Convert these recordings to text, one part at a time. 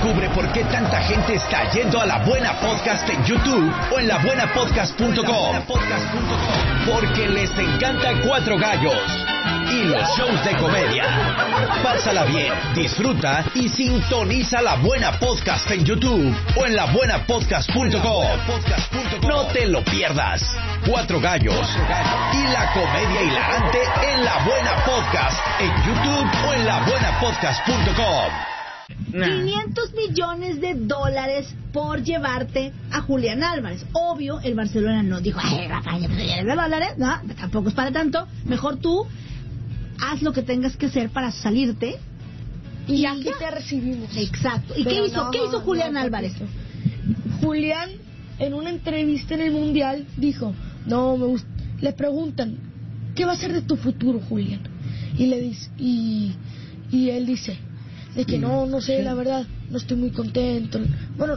Descubre por qué tanta gente está yendo a La Buena Podcast en YouTube o en labuenapodcast.com. Porque les encanta Cuatro Gallos y los shows de comedia. Pásala bien, disfruta y sintoniza La Buena Podcast en YouTube o en labuenapodcast.com. No te lo pierdas. Cuatro Gallos y la comedia hilarante en La Buena Podcast en YouTube o en labuenapodcast.com. 500 millones de dólares por llevarte a Julián Álvarez. Obvio, el Barcelona no dijo, Rafael, $500, no, tampoco es para tanto. Mejor tú haz lo que tengas que hacer para salirte y aquí te recibimos. Exacto. ¿Y qué hizo Julián Álvarez? Julián, en una entrevista en el Mundial, dijo, le preguntan, ¿qué va a ser de tu futuro, Julián? Y le dice, y él dice, de que no sé, la verdad, no estoy muy contento. Bueno,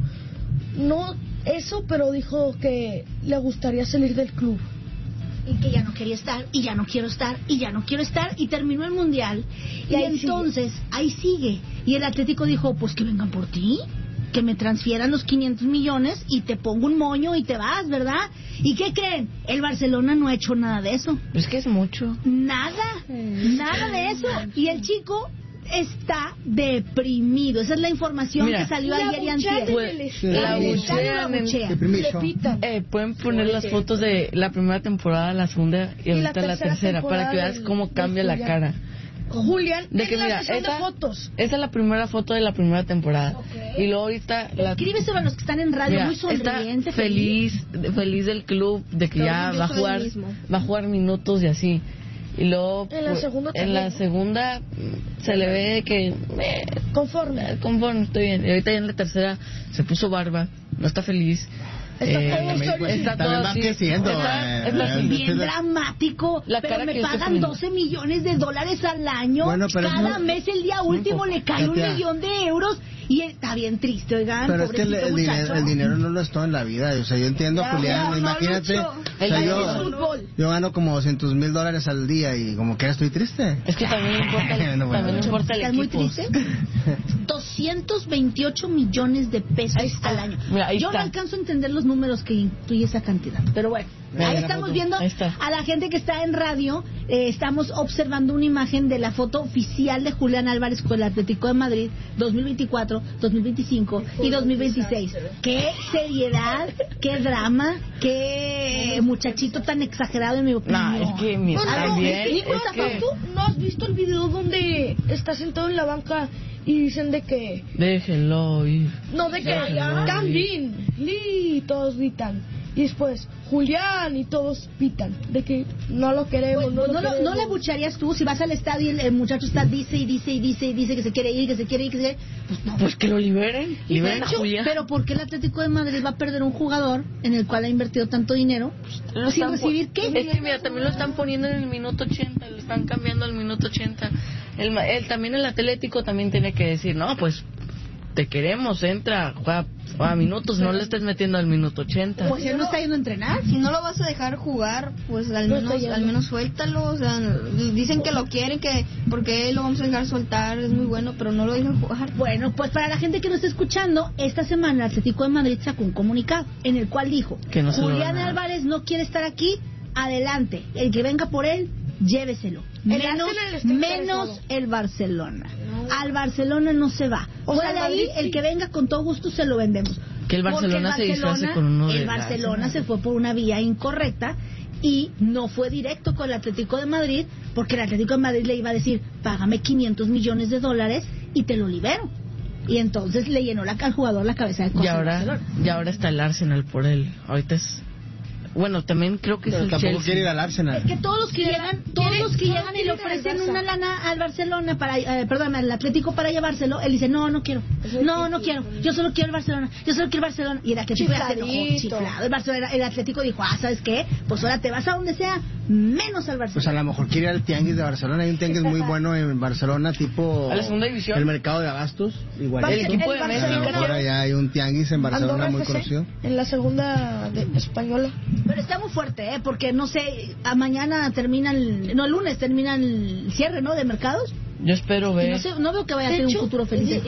no eso, pero dijo que le gustaría salir del club. Y que ya no quería estar, y ya no quiero estar, y ya no quiero estar, y terminó el Mundial. Y entonces, ahí sigue. Y el Atlético dijo, pues que vengan por ti, que me transfieran los 500 millones y te pongo un moño y te vas, ¿verdad? ¿Y qué creen? El Barcelona no ha hecho nada de eso. Es que es mucho. Nada de eso. Y el chico está deprimido. Esa es la información que salió ayer y antier. La buchean. Pueden poner las fotos de la primera temporada, la segunda y ahorita la tercera para que veas cómo cambia la cara. Julián, de que mira, fotos. Esa es la primera foto de la primera temporada. Y luego ahorita escríbeselo a los que están en radio, muy sonriente, está feliz del club, de que ya va a jugar minutos y así. Y luego en la segunda se le ve que conforme, estoy bien. Y ahorita ya en la tercera se puso barba, no está feliz. Está todo así. Bien dramático. Pero me pagan 12 millones de dólares al año. Cada mes el día último le cae 1 millón de euros. Y está bien triste, oigan. Pero es que el dinero no lo es todo en la vida. O sea, yo entiendo, Julián, imagínate. O sea, yo gano como $200,000 al día y como que estoy triste. Es que también importa el equipo. ¿Estás muy triste? 228 millones de pesos al año. Mira, yo no alcanzo a entender los números que incluye esa cantidad. Pero bueno, ahí estamos viendo a la gente que está en radio. Estamos observando una imagen de la foto oficial de Julián Álvarez con el Atlético de Madrid 2024, 2025 y 2026. Qué seriedad, qué drama, qué muchachito tan exagerado en mi opinión. No, es que mi ¿tú no has visto el video donde está sentado en la banca y dicen de que déjenlo ir? No, de que también y todos gritan. Y después, Julián, y todos pitan, de que no lo queremos, no le bucharías tú si vas al estadio y el muchacho está dice que se quiere ir, pues no. Pues que lo liberen a Julián. Pero ¿por qué el Atlético de Madrid va a perder un jugador en el cual ha invertido tanto dinero sin recibir qué? Es que mira, también lo están poniendo en el minuto 80, lo están cambiando al minuto 80. También el Atlético también tiene que decir, no, pues te queremos, entra, juega minutos, no le estés metiendo al minuto 80. Pues él no está yendo a entrenar. Si no lo vas a dejar jugar, pues al menos suéltalo. O sea, dicen que lo quieren, que porque lo vamos a dejar soltar, es muy bueno, pero no lo dejan jugar. Bueno, pues para la gente que nos está escuchando, esta semana el Atlético de Madrid sacó un comunicado en el cual dijo que Julián Álvarez no quiere estar aquí, adelante, el que venga por él, lléveselo. Menos el Barcelona. Al Barcelona no se va. Fuera de ahí, el que venga con todo gusto se lo vendemos. Que el Barcelona se disfrace con uno de el Barcelona se fue por una vía incorrecta y no fue directo con el Atlético de Madrid, porque el Atlético de Madrid le iba a decir, págame 500 millones de dólares y te lo libero. Y entonces le llenó al jugador la cabeza de cosas. Y ahora está el Arsenal por él. Ahorita es... Bueno, también creo que pero es el tampoco Chelsea. Quiere ir al Arsenal. Es que todos los que llegan y le ofrecen una lana al Barcelona al Atlético para llevárselo, él dice, no quiero. No quiero. Yo solo quiero el Barcelona. Y el Atlético ya se enojó, chiflado. El Atlético dijo, ¿sabes qué? Pues ahora te vas a donde sea, menos al Barcelona. Pues a lo mejor quiere ir al Tianguis de Barcelona. Hay un Tianguis muy bueno en Barcelona, tipo... ¿A la segunda división? El mercado de abastos. Igual. El equipo de Messi. A lo mejor allá hay un Tianguis en Barcelona muy conocido. En la segunda española. Pero está muy fuerte, porque no sé, mañana termina el lunes termina el cierre, ¿no? De mercados. Yo espero ver. No veo que vaya a ser un futuro feliz.